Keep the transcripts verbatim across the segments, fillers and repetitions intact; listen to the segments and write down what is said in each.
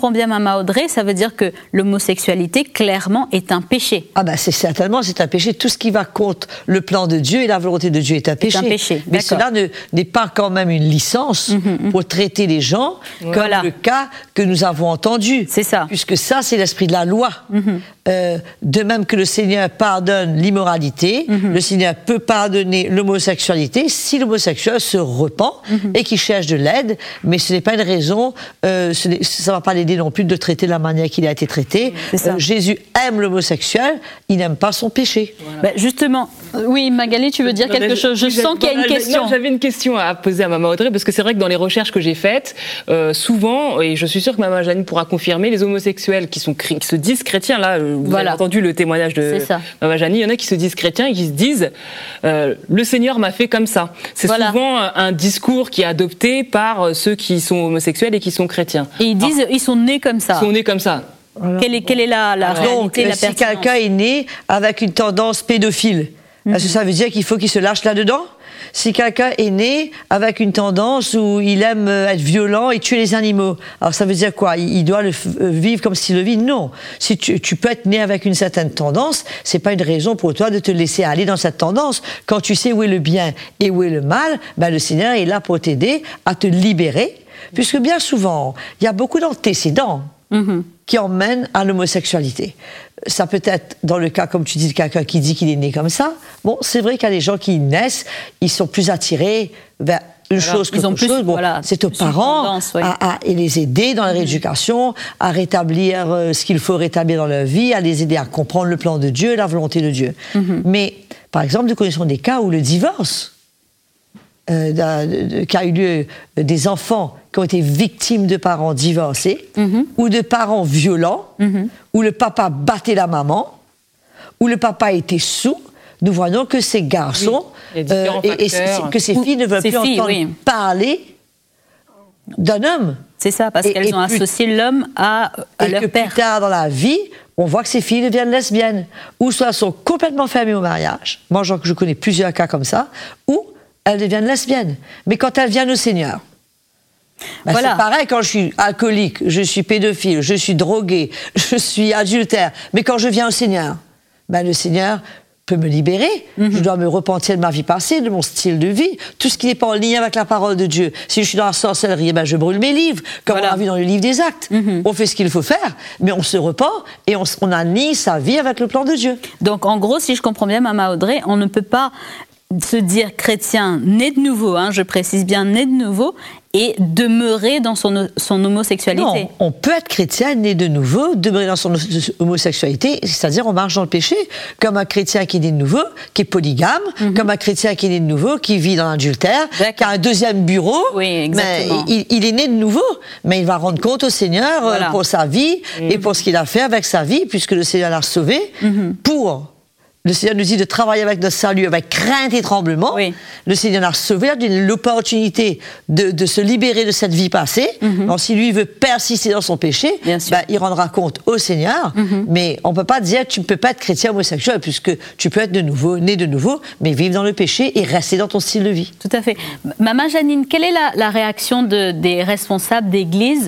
comprends bien, Maman Audrey, ça veut dire que l'homosexualité, clairement, est un péché. Ah ben, c'est certainement, c'est un péché. Tout ce qui va contre le plan de Dieu et la volonté de Dieu est un péché. C'est un péché, mais d'accord. cela ne, n'est pas quand même une licence mm-hmm. pour traiter les gens comme voilà. le cas que nous avons entendu. C'est ça. Puisque ça, c'est l'esprit de la loi. Mm-hmm. Euh, de même que le Seigneur pardonne l'immoralité, mm-hmm. le Seigneur peut pardonner l'homosexualité si l'homosexuel se repent mm-hmm. et qu'il cherche de l'aide, mais ce n'est pas une raison, euh, ce n'est, ça ne va pas l'aider non plus de traiter de la manière qu'il a été traité. Euh, Jésus aime l'homosexuel, il n'aime pas son péché. Voilà. Ben justement, oui, Magali, tu veux dire quelque non, chose? Je sens qu'il y a une question. Non, j'avais une question à poser à Maman Audrey, parce que c'est vrai que dans les recherches que j'ai faites, euh, souvent, et je suis sûre que Maman Janine pourra confirmer, les homosexuels qui, sont, qui se disent chrétiens, là, vous voilà. avez entendu le témoignage de Maman Janine, il y en a qui se disent chrétiens et qui se disent euh, le Seigneur m'a fait comme ça. C'est voilà. souvent un discours qui est adopté par ceux qui sont homosexuels et qui sont chrétiens. Et ils disent, ah, ils sont nés comme ça. Ils sont nés comme ça. Voilà. Quelle est, quelle est la, la Donc, réalité, la si quelqu'un est né avec une tendance pédophile, mm-hmm. est-ce que ça veut dire qu'il faut qu'il se lâche là-dedans? Si quelqu'un est né avec une tendance où il aime être violent et tuer les animaux, alors ça veut dire quoi? Il doit le vivre comme s'il le vit? Non. Si tu, tu peux être né avec une certaine tendance, c'est pas une raison pour toi de te laisser aller dans cette tendance. Quand tu sais où est le bien et où est le mal, ben le Seigneur est là pour t'aider à te libérer, puisque bien souvent, il y a beaucoup d'antécédents mm-hmm. qui emmènent à l'homosexualité. Ça peut être, dans le cas, comme tu dis, de quelqu'un qui dit qu'il est né comme ça. Bon, c'est vrai qu'il y a des gens qui naissent, ils sont plus attirés vers une voilà, chose que autre chose. Bon, voilà, c'est aux parents tendance, oui. à, à les aider dans leur mmh. éducation, à rétablir euh, ce qu'il faut rétablir dans leur vie, à les aider à comprendre le plan de Dieu et la volonté de Dieu. Mmh. Mais, par exemple, nous connaissons des cas où le divorce, euh, de, de, qui a eu lieu, euh, des enfants qui ont été victimes de parents divorcés, mm-hmm. ou de parents violents, mm-hmm. où le papa battait la maman, où le papa était sourd, nous voyons que ces garçons oui, euh, et, et que ces filles ne veulent plus filles, entendre oui. parler d'un homme. C'est ça, parce et, qu'elles et ont plus, associé l'homme à, à et leur que père. Plus tard dans la vie, on voit que ces filles deviennent lesbiennes, ou soit sont complètement fermées au mariage. Moi, je, je connais plusieurs cas comme ça, où elles deviennent lesbiennes. Mais quand elles viennent au Seigneur, ben voilà. c'est pareil quand je suis alcoolique, je suis pédophile, je suis drogué, je suis adultère. Mais quand je viens au Seigneur, ben le Seigneur peut me libérer. Mm-hmm. Je dois me repentir de ma vie passée, de mon style de vie, tout ce qui n'est pas en lien avec la parole de Dieu. Si je suis dans la sorcellerie, ben je brûle mes livres, comme voilà. on a vu dans le livre des Actes. Mm-hmm. On fait ce qu'il faut faire, mais on se repent et on, on aligne sa vie avec le plan de Dieu. Donc en gros, si je comprends bien, Maman Audrey, on ne peut pas se dire chrétien né de nouveau, hein, je précise bien né de nouveau, et demeurer dans son, son homosexualité. Non, on peut être chrétien né de nouveau, demeurer dans son homosexualité, c'est-à-dire on marche dans le péché, comme un chrétien qui est né de nouveau, qui est polygame, mm-hmm. comme un chrétien qui est né de nouveau, qui vit dans l'adultère, qui a un deuxième bureau, oui, exactement. Mais il, il est né de nouveau, mais il va rendre compte au Seigneur voilà. pour sa vie mm-hmm. et pour ce qu'il a fait avec sa vie, puisque le Seigneur l'a sauvé mm-hmm. pour... Le Seigneur nous dit de travailler avec notre salut, avec crainte et tremblement. Oui. Le Seigneur l'a sauvé, a donné l'opportunité de, de se libérer de cette vie passée. Mm-hmm. Donc, si lui veut persister dans son péché, ben, il rendra compte au Seigneur. Mm-hmm. Mais on ne peut pas dire tu ne peux pas être chrétien homosexuel, puisque tu peux être de nouveau, né de nouveau, mais vivre dans le péché et rester dans ton style de vie. Tout à fait. Maman Janine, quelle est la, la réaction de, des responsables d'église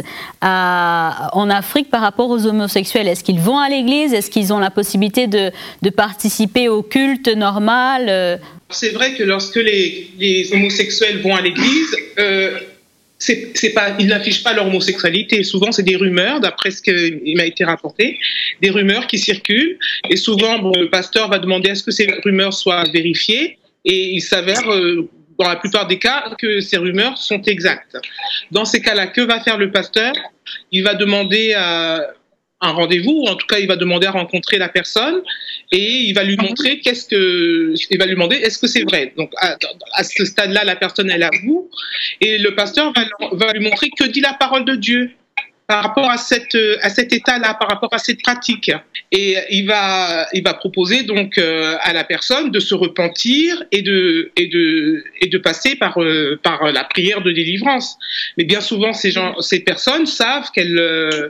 à, en Afrique par rapport aux homosexuels? Est-ce qu'ils vont à l'église? Est-ce qu'ils ont la possibilité de, de participer au culte normal? C'est vrai que lorsque les, les homosexuels vont à l'église, euh, c'est, c'est pas, ils n'affichent pas leur homosexualité. Souvent, c'est des rumeurs, d'après ce qui m'a été rapporté, des rumeurs qui circulent. Et souvent, bon, le pasteur va demander à ce que ces rumeurs soient vérifiées. Et il s'avère, euh, dans la plupart des cas, que ces rumeurs sont exactes. Dans ces cas-là, que va faire le pasteur? Il va demander à... un rendez-vous, ou en tout cas il va demander à rencontrer la personne et il va lui montrer qu'est-ce que, il va lui demander est-ce que c'est vrai. Donc à, à ce stade-là, la personne elle avoue et le pasteur va, va lui montrer que dit la parole de Dieu par rapport à cette à cet état-là, par rapport à cette pratique. Et il va il va proposer donc euh, à la personne de se repentir et de et de et de passer par euh, par la prière de délivrance. Mais bien souvent ces gens ces personnes savent qu'elles euh,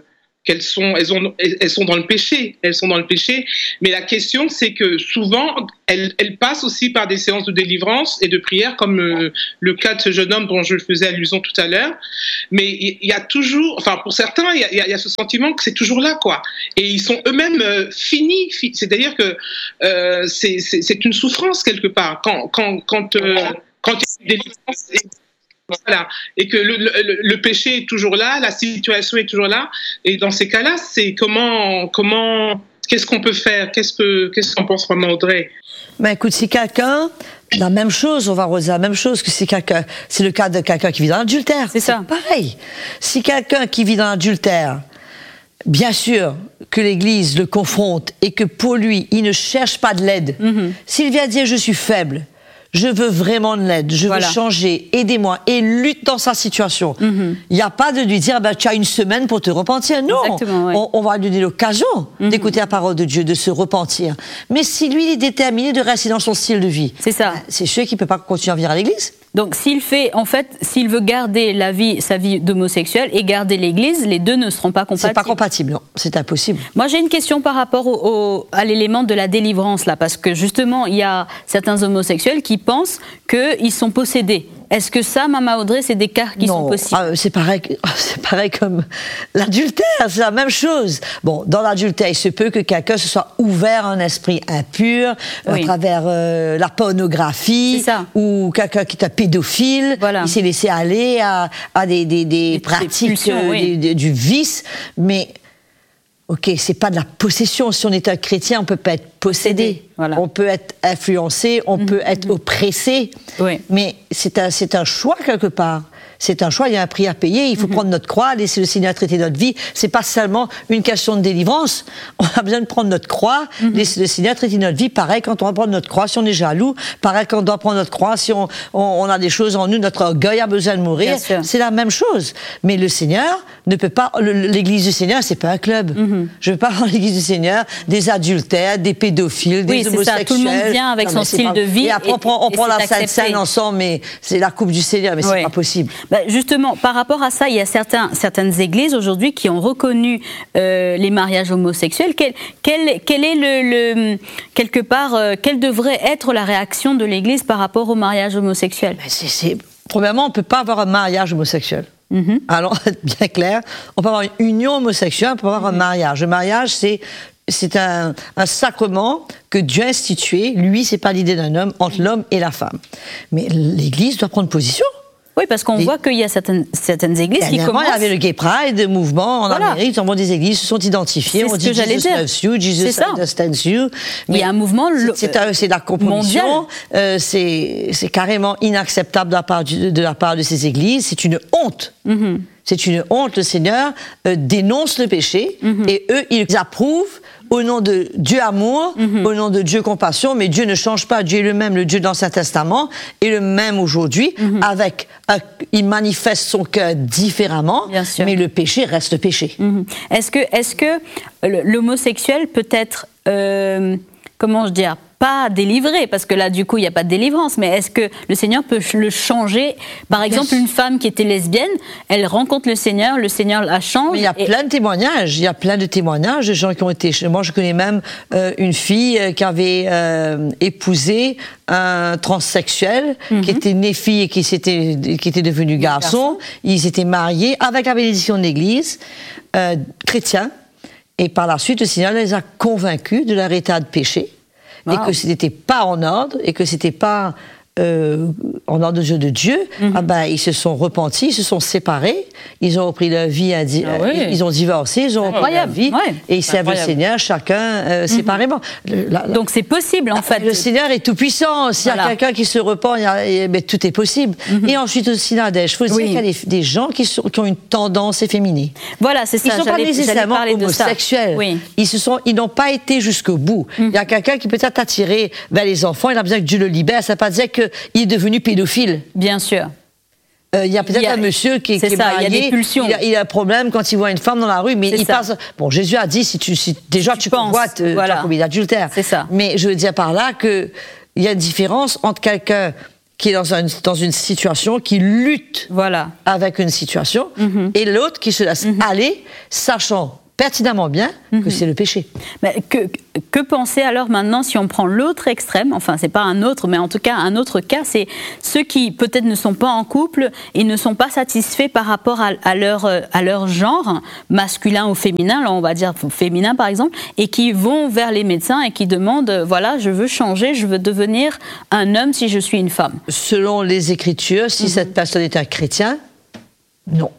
qu'elles sont, elles, ont, elles sont dans le péché, elles sont dans le péché. Mais la question, c'est que souvent, elles, elles passent aussi par des séances de délivrance et de prière, comme euh, le cas de ce jeune homme dont je faisais allusion tout à l'heure. Mais il y, y a toujours, enfin pour certains, il y, y, y a ce sentiment que c'est toujours là, quoi. Et ils sont eux-mêmes euh, finis, fi- c'est-à-dire que euh, c'est, c'est, c'est une souffrance quelque part quand quand quand euh, quand il y a une délivrance. Et, Voilà, et que le, le, le péché est toujours là, la situation est toujours là, et dans ces cas-là, c'est comment, comment, qu'est-ce qu'on peut faire, qu'est-ce que, qu'est-ce qu'en pense Maman Audrey? Ben écoute, si quelqu'un, la même chose, on va Rosa, la même chose que si quelqu'un, c'est le cas de quelqu'un qui vit dans l'adultère. C'est ça. C'est pareil. Si quelqu'un qui vit dans l'adultère, bien sûr que l'Église le confronte et que pour lui, il ne cherche pas de l'aide. Mm-hmm. S'il vient dire je suis faible, je veux vraiment de l'aide, je voilà. veux changer, aidez-moi, et lutte dans sa situation. Il mm-hmm. n'y a pas de lui dire, bah, tu as une semaine pour te repentir. Non, ouais. on, on va lui donner l'occasion mm-hmm. d'écouter la parole de Dieu, de se repentir. Mais si lui, il est déterminé de rester dans son style de vie, c'est ça. C'est sûr qu'il ne peut pas continuer à venir à l'église. Donc, s'il fait, en fait, s'il veut garder la vie, sa vie d'homosexuel et garder l'église, les deux ne seront pas compatibles. C'est pas compatible, non. C'est impossible. Moi, j'ai une question par rapport au, au, à l'élément de la délivrance, là, parce que justement, il y a certains homosexuels qui pensent qu'ils sont possédés. Est-ce que ça, Maman Audrey, c'est des cas qui non, sont possibles? Ah, c'est pareil, c'est pareil comme l'adultère, c'est la même chose. Bon, dans l'adultère, il se peut que quelqu'un se soit ouvert à un esprit impur oui. à travers euh, la pornographie, ou quelqu'un qui est un pédophile, voilà. il s'est laissé aller à, à des, des, des, des pratiques euh, oui. des, des, du vice, mais ok, c'est pas de la possession. Si on est un chrétien, on peut pas être possédé. Voilà. On peut être influencé, on mmh, peut être mmh. oppressé. Oui. Mais c'est un, c'est un choix quelque part. C'est un choix, il y a un prix à payer, il faut mmh. prendre notre croix, laisser le Seigneur traiter notre vie. C'est pas seulement une question de délivrance. On a besoin de prendre notre croix, mmh. laisser le Seigneur traiter notre vie. Pareil quand on va prendre notre croix, si on est jaloux. Pareil quand on doit prendre notre croix, si on, on, on a des choses en nous, notre orgueil a besoin de mourir. C'est la même chose. Mais le Seigneur ne peut pas, le, l'Église du Seigneur, c'est pas un club. Mmh. Je veux pas avoir l'Église du Seigneur des adultères, des pédophiles, des oui, homosexuels. Ça. Tout le monde vient avec non, son style pas... de vie. Et après, et, on prend, on prend la Sainte Seine ensemble, mais c'est la coupe du Seigneur, mais oui. c'est pas possible. Bah, justement, par rapport à ça, il y a certains, certaines églises aujourd'hui qui ont reconnu euh, les mariages homosexuels. Quel, quel, quel est le, le quelque part, euh, quelle devrait être la réaction de l'Église par rapport au mariage homosexuel? Ben c'est, c'est... Premièrement, on ne peut pas avoir un mariage homosexuel. Mm-hmm. Allons être bien clair. On peut avoir une union homosexuelle, on peut avoir mm-hmm. un mariage. Le mariage, c'est c'est un, un sacrement que Dieu a institué. Lui, c'est pas l'idée d'un homme entre l'homme et la femme. Mais l'Église doit prendre position. Oui, parce qu'on et voit qu'il y a certaines, certaines églises qui commencent... Il y avait le Gay Pride, le mouvement en voilà. Amérique, bon, des églises se sont identifiées. C'est on ce dit que j'allais Jesus dire. loves you, Jesus understands you. Mais il y a un mouvement c'est, c'est, c'est de la compromission. Euh, c'est, c'est carrément inacceptable de la part, du, de la part de ces églises. C'est une honte. Mm-hmm. C'est une honte. Le Seigneur euh, dénonce le péché mm-hmm. et eux, ils approuvent au nom de Dieu amour, mm-hmm. au nom de Dieu compassion, mais Dieu ne change pas. Dieu est le même, le Dieu de l'Ancien Testament, est le même aujourd'hui, mm-hmm. avec, euh, il manifeste son cœur différemment, mais le péché reste péché. Mm-hmm. Est-ce que, est-ce que l'homosexuel peut être, euh, comment je dis, pas délivré, parce que là, du coup, il n'y a pas de délivrance, mais est-ce que le Seigneur peut le changer? Par exemple, yes. une femme qui était lesbienne, elle rencontre le Seigneur, le Seigneur la change. Mais il y a et... plein de témoignages, il y a plein de témoignages de gens qui ont été... Moi, je connais même euh, une fille qui avait euh, épousé un transsexuel, mm-hmm. qui était né fille et qui, s'était, qui était devenu garçon. garçon. Ils étaient mariés avec la bénédiction de l'Église, euh, chrétien, et par la suite, le Seigneur les a convaincus de leur état de péché. Wow. Et que ce n'était pas en ordre, et que ce n'était pas euh, en ordre de Dieu de Dieu, mm-hmm. ah ben, ils se sont repentis, ils se sont séparés, ils ont repris leur vie, à di- ah oui. ils ont divorcé, ils ont repris leur vie, ouais. et ils servent le Seigneur, chacun euh, mm-hmm. séparément. Le, la, la, Donc c'est possible, en fait. Le Seigneur est tout-puissant. S'il voilà. y a quelqu'un qui se repent, il y a, et, mais tout est possible. Mm-hmm. Et ensuite aussi, Nadège, il faut oui. dire qu'il y a des, des gens qui, sont, qui ont une tendance efféminée. Voilà, c'est ça. Ils ne sont pas nécessairement homosexuels. Oui. Ils, se sont, ils n'ont pas été jusqu'au bout. Mm-hmm. Il y a quelqu'un qui peut être attiré vers les enfants, il a besoin que Dieu le libère. Ça ne veut pas dire qu'il est devenu pédophile. Bien sûr. Il euh, y a peut-être a, un monsieur qui, qui est ça, marié, il, y a des pulsions. Il, a, il a un problème quand il voit une femme dans la rue, mais c'est il ça. passe... Bon, Jésus a dit, si tu, si, déjà si tu, tu convoites, voilà. tu as commis l'adultère. C'est ça. Mais je veux dire par là qu'il y a une différence entre quelqu'un qui est dans, un, dans une situation, qui lutte voilà. avec une situation, mm-hmm. et l'autre qui se laisse mm-hmm. aller, sachant pertinemment bien que mm-hmm. c'est le péché. Mais que, que penser alors maintenant si on prend l'autre extrême, enfin c'est pas un autre, mais en tout cas un autre cas, c'est ceux qui peut-être ne sont pas en couple et ne sont pas satisfaits par rapport à, à, leur, à leur genre, masculin ou féminin, là on va dire féminin par exemple, et qui vont vers les médecins et qui demandent, voilà, je veux changer, je veux devenir un homme si je suis une femme. Selon les Écritures, si mm-hmm. cette personne est un chrétien, non.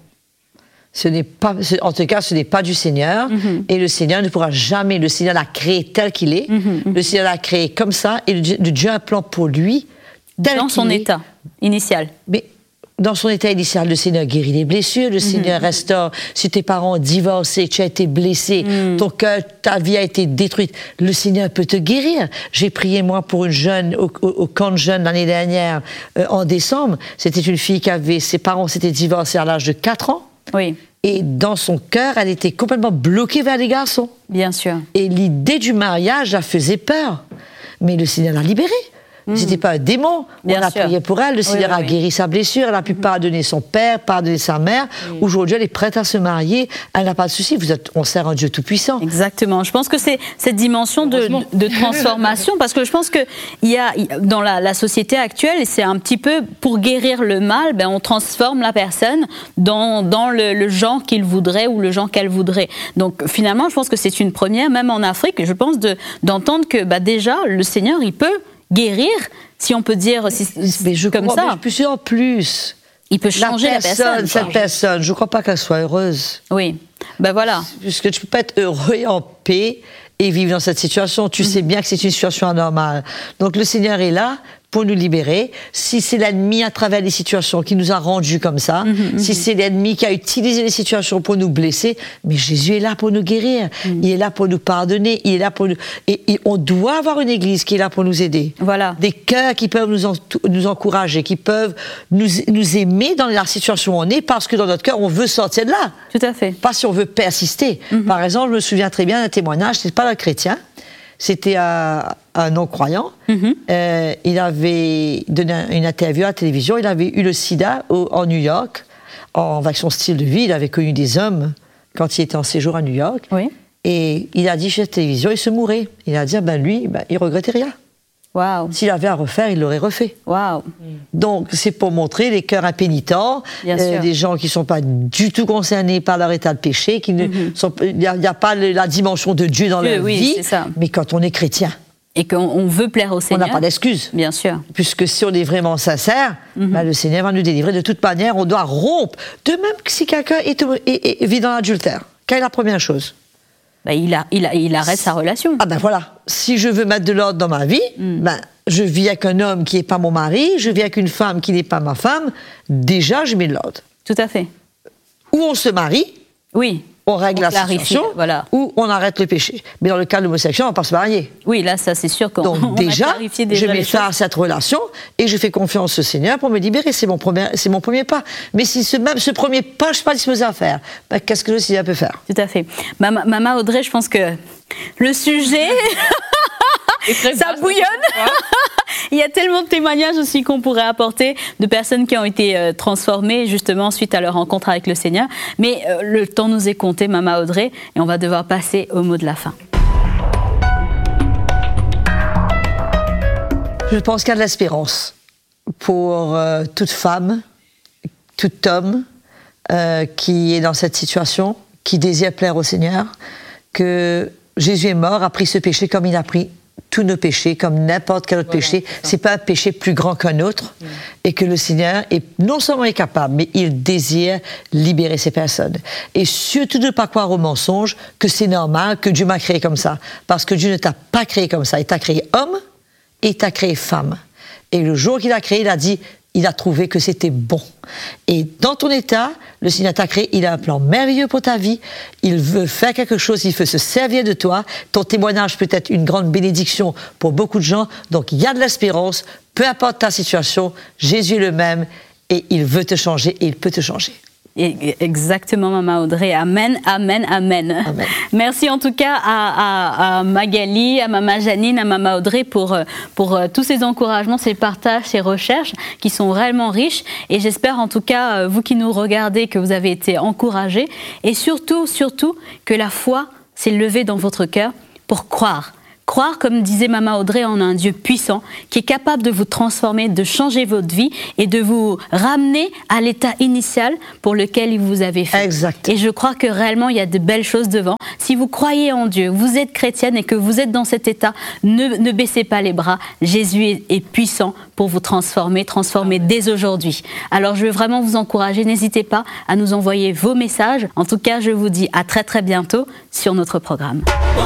Ce n'est pas, en tout cas, ce n'est pas du Seigneur. Mm-hmm. Et le Seigneur ne pourra jamais. Le Seigneur l'a créé tel qu'il est. Mm-hmm. Le Seigneur l'a créé comme ça. Et le Dieu a un plan pour lui tel dans qu'il son est. état initial. Mais dans son état initial, le Seigneur guérit les blessures. Le mm-hmm. Seigneur restaure. Si tes parents ont divorcé, tu as été blessé, mm. ton cœur, ta vie a été détruite, le Seigneur peut te guérir. J'ai prié, moi, pour une jeune, au, au, au camp de jeunes l'année dernière, euh, en décembre. C'était une fille qui avait, ses parents s'étaient divorcés à l'âge de quatre ans. Oui. Et dans son cœur, elle était complètement bloquée vers les garçons. Bien sûr. Et l'idée du mariage la faisait peur. Mais le Seigneur l'a libérée. Mmh. C'était pas un démon. Bien on a sûr. prié pour elle. Le Seigneur oui, oui, a guéri oui. sa blessure. Elle a pu mmh. pardonner son père, pardonner sa mère. Oui. Aujourd'hui, elle est prête à se marier. Elle n'a pas de souci. Vous êtes, on sert un Dieu tout-puissant. Exactement. Je pense que c'est cette dimension de, de transformation, parce que je pense que il y a dans la, la société actuelle, c'est un petit peu pour guérir le mal, ben on transforme la personne dans dans le, le genre qu'il voudrait ou le genre qu'elle voudrait. Donc finalement, je pense que c'est une première, même en Afrique, je pense de d'entendre que bah déjà le Seigneur, il peut guérir, si on peut dire si, mais je comme crois, ça. Mais je suis sûre en plus. Il peut changer la personne. La personne cette personne, je ne crois pas qu'elle soit heureuse. Oui, ben voilà. Puisque tu ne peux pas être heureux et en paix et vivre dans cette situation. Tu mmh. sais bien que c'est une situation anormale. Donc le Seigneur est là pour nous libérer. Si c'est l'ennemi à travers les situations qui nous a rendus comme ça, mmh, si mmh. c'est l'ennemi qui a utilisé les situations pour nous blesser, mais Jésus est là pour nous guérir. Mmh. Il est là pour nous pardonner. Il est là pour nous... Et, et on doit avoir une église qui est là pour nous aider. Voilà. Des cœurs qui peuvent nous, en, nous encourager, qui peuvent nous, nous aimer dans la situation où on est, parce que dans notre cœur, on veut sortir de là. Tout à fait. Pas si on veut persister. Mmh. Par exemple, je me souviens très bien d'un témoignage, c'était pas un chrétien, c'était un, un non-croyant. Mm-hmm. Euh, il avait donné une interview à la télévision. Il avait eu le sida au, en New York. En, avec son style de vie, il avait connu des hommes quand il était en séjour à New York. Oui. Et il a dit chez la télévision, il se mourait. Il a dit, ben lui, ben, il regrettait rien. Wow. S'il avait à refaire, il l'aurait refait. Wow. Donc, c'est pour montrer les cœurs impénitents, euh, des gens qui ne sont pas du tout concernés par leur état de péché, qui mm-hmm. ne sont, il n'y a, a pas le, la dimension de Dieu dans Dieu, leur oui, vie, c'est ça. Mais quand on est chrétien, et qu'on veut plaire au Seigneur, on n'a pas d'excuse. Bien sûr. Puisque si on est vraiment sincère, mm-hmm. ben, le Seigneur va nous délivrer. De toute manière, on doit rompre. De même que si quelqu'un est, est, est, vit dans l'adultère, quelle est la première chose? Ben, il, a, il, a, il arrête sa relation. Ah ben voilà. Si je veux mettre de l'ordre dans ma vie, mm. ben, je vis avec un homme qui n'est pas mon mari, je vis avec une femme qui n'est pas ma femme, déjà je mets de l'ordre. Tout à fait. Ou on se marie, oui. on règle on la clarifie, situation, voilà. ou on arrête le péché. Mais dans le cas de l'homosexuel, on ne va pas se marier. Oui, là, ça c'est sûr qu'on Donc on déjà, a clarifié déjà je mets fin à cette relation et je fais confiance au Seigneur pour me libérer. C'est mon premier, c'est mon premier pas. Mais si ce, même ce premier pas, je ne suis pas disposée à faire, ben, qu'est-ce que le Seigneur peut faire? Tout à fait. Maman, Maman Audrey, je pense que le sujet... ça bouillonne. Il y a tellement de témoignages aussi qu'on pourrait apporter de personnes qui ont été euh, transformées justement suite à leur rencontre avec le Seigneur. Mais euh, le temps nous est compté, Maman Audrey, et on va devoir passer au mot de la fin. Je pense qu'il y a de l'espérance pour euh, toute femme, tout homme euh, qui est dans cette situation, qui désire plaire au Seigneur, que Jésus est mort, a pris ce péché comme il a pris tous nos péchés, comme n'importe quel autre voilà, péché. C'est, c'est pas un péché plus grand qu'un autre, mmh. et que le Seigneur est non seulement est capable, mais il désire libérer ces personnes. Et surtout de ne pas croire au mensonge que c'est normal, que Dieu m'a créé comme ça. Parce que Dieu ne t'a pas créé comme ça. Il t'a créé homme et il t'a créé femme. Et le jour qu'il a créé, il a dit, il a trouvé que c'était bon. Et dans ton état, le Seigneur t'a créé, il a un plan merveilleux pour ta vie, il veut faire quelque chose, il veut se servir de toi, ton témoignage peut être une grande bénédiction pour beaucoup de gens, donc il y a de l'espérance, peu importe ta situation, Jésus est le même, et il veut te changer, et il peut te changer. Et exactement, Maman Audrey. Amen, amen, amen, amen. Merci en tout cas à, à, à Magali, à Maman Janine, à Maman Audrey pour, pour tous ces encouragements, ces partages, ces recherches qui sont réellement riches. Et j'espère en tout cas, vous qui nous regardez, que vous avez été encouragés. Et surtout, surtout, que la foi s'est levée dans votre cœur pour croire. Croire, comme disait Maman Audrey, en un Dieu puissant qui est capable de vous transformer, de changer votre vie et de vous ramener à l'état initial pour lequel il vous avait fait. Exact. Et je crois que réellement, il y a de belles choses devant. Si vous croyez en Dieu, vous êtes chrétienne et que vous êtes dans cet état, ne, ne baissez pas les bras. Jésus est, est puissant pour vous transformer, transformer dès aujourd'hui. Alors, je veux vraiment vous encourager. N'hésitez pas à nous envoyer vos messages. En tout cas, je vous dis à très très bientôt sur notre programme.